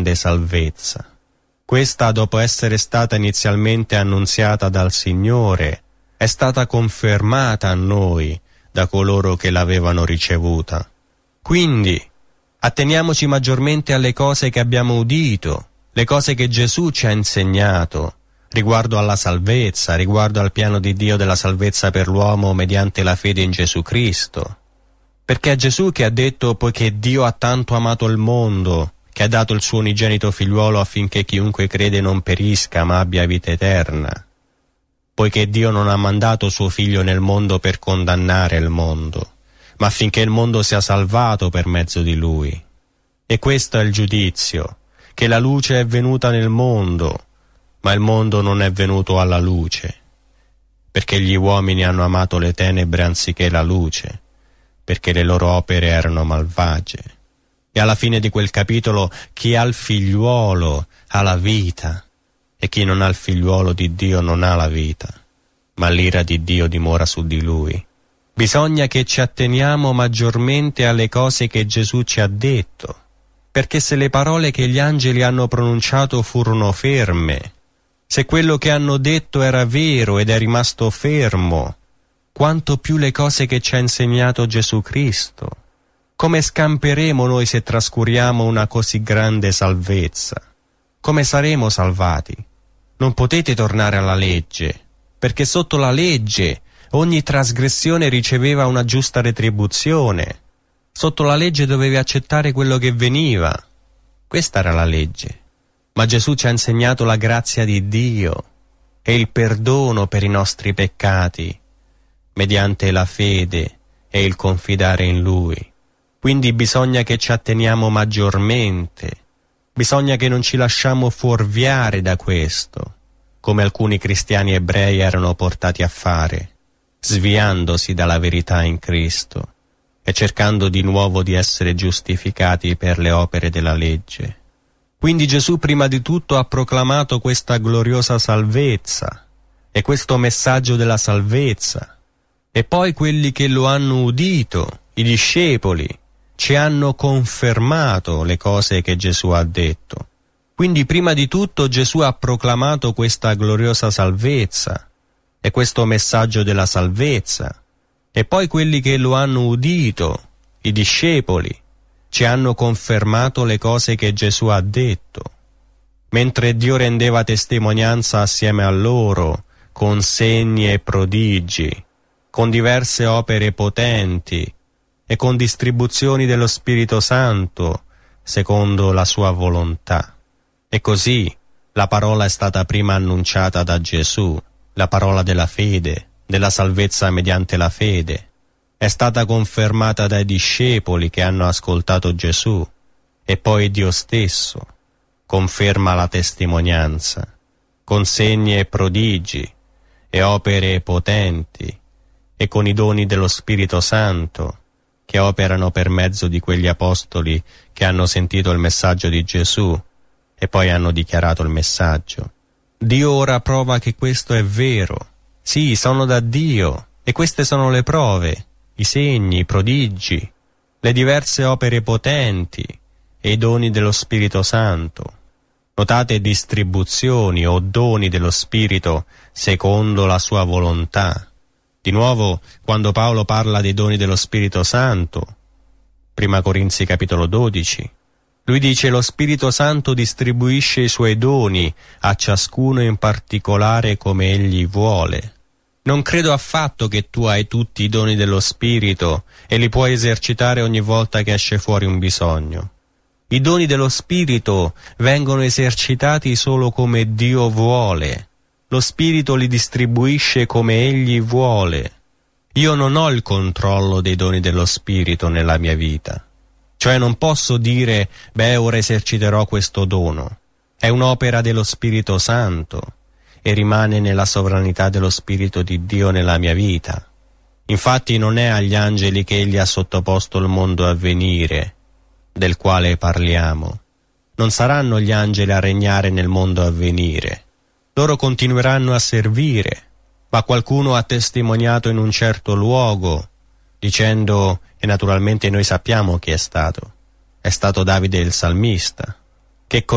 grande salvezza. Questa, dopo essere stata inizialmente annunziata dal Signore, è stata confermata a noi da coloro che l'avevano ricevuta. Quindi, atteniamoci maggiormente alle cose che abbiamo udito, le cose che Gesù ci ha insegnato, riguardo alla salvezza, riguardo al piano di Dio della salvezza per l'uomo mediante la fede in Gesù Cristo. Perché è Gesù che ha detto: poiché Dio ha tanto amato il mondo, che ha dato il suo unigenito figliuolo affinché chiunque crede non perisca ma abbia vita eterna. Poiché Dio non ha mandato suo figlio nel mondo per condannare il mondo, ma affinché il mondo sia salvato per mezzo di lui. E questo è il giudizio, che la luce è venuta nel mondo, ma il mondo non è venuto alla luce, perché gli uomini hanno amato le tenebre anziché la luce, perché le loro opere erano malvagie. E alla fine di quel capitolo: chi ha il figliuolo ha la vita, e chi non ha il figliuolo di Dio non ha la vita, ma l'ira di Dio dimora su di lui. Bisogna che ci atteniamo maggiormente alle cose che Gesù ci ha detto, perché se le parole che gli angeli hanno pronunciato furono ferme, se quello che hanno detto era vero ed è rimasto fermo, quanto più le cose che ci ha insegnato Gesù Cristo. Come scamperemo noi se trascuriamo una così grande salvezza? Come saremo salvati? Non potete tornare alla legge, perché sotto la legge ogni trasgressione riceveva una giusta retribuzione. Sotto la legge dovevi accettare quello che veniva. Questa era la legge. Ma Gesù ci ha insegnato la grazia di Dio e il perdono per i nostri peccati, mediante la fede e il confidare in Lui. Quindi bisogna che ci atteniamo maggiormente, bisogna che non ci lasciamo fuorviare da questo, come alcuni cristiani ebrei erano portati a fare, sviandosi dalla verità in Cristo e cercando di nuovo di essere giustificati per le opere della legge. Quindi Gesù prima di tutto ha proclamato questa gloriosa salvezza e questo messaggio della salvezza, e poi quelli che lo hanno udito, i discepoli, ci hanno confermato le cose che Gesù ha detto. Quindi prima di tutto Gesù ha proclamato questa gloriosa salvezza e questo messaggio della salvezza, e poi quelli che lo hanno udito, i discepoli, ci hanno confermato le cose che Gesù ha detto. Mentre Dio rendeva testimonianza assieme a loro, con segni e prodigi, con diverse opere potenti e con distribuzioni dello Spirito Santo, secondo la sua volontà. E così la parola è stata prima annunciata da Gesù, la parola della fede, della salvezza mediante la fede. È stata confermata dai discepoli che hanno ascoltato Gesù, e poi Dio stesso conferma la testimonianza, con segni e prodigi e opere potenti, e con i doni dello Spirito Santo, che operano per mezzo di quegli apostoli che hanno sentito il messaggio di Gesù e poi hanno dichiarato il messaggio. Dio ora prova che questo è vero. Sì, sono da Dio, e queste sono le prove, i segni, i prodigi, le diverse opere potenti e i doni dello Spirito Santo. Notate distribuzioni o doni dello Spirito secondo la sua volontà. Di nuovo, quando Paolo parla dei doni dello Spirito Santo, 1 Corinzi capitolo 12, lui dice: lo Spirito Santo distribuisce i suoi doni a ciascuno in particolare come egli vuole. Non credo affatto che tu hai tutti i doni dello Spirito e li puoi esercitare ogni volta che esce fuori un bisogno. I doni dello Spirito vengono esercitati solo come Dio vuole. Lo Spirito li distribuisce come Egli vuole. Io non ho il controllo dei doni dello Spirito nella mia vita. Cioè non posso dire: ora eserciterò questo dono. È un'opera dello Spirito Santo e rimane nella sovranità dello Spirito di Dio nella mia vita. Infatti non è agli angeli che Egli ha sottoposto il mondo a venire, del quale parliamo. Non saranno gli angeli a regnare nel mondo a venire. Loro continueranno a servire, ma qualcuno ha testimoniato in un certo luogo, dicendo, e naturalmente noi sappiamo chi è stato Davide il salmista, che